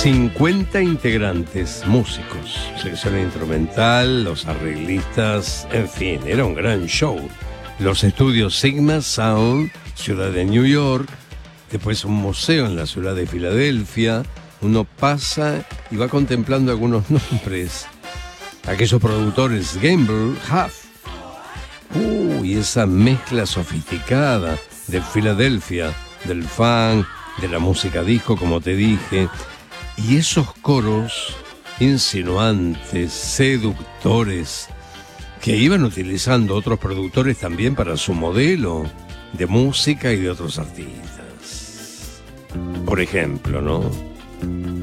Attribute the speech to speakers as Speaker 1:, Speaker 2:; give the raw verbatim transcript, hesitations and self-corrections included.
Speaker 1: cincuenta integrantes, músicos, sección instrumental, los arreglistas, en fin, era un gran show. Los estudios Sigma Sound, ciudad de New York, después un museo en la ciudad de Filadelfia. Uno pasa y va contemplando algunos nombres. Aquellos productores, Gamble, Huff. Uh, y esa mezcla sofisticada de Filadelfia, del funk, de la música disco, como te dije. Y esos coros insinuantes, seductores, que iban utilizando otros productores también para su modelo de música y de otros artistas. Por ejemplo, ¿no?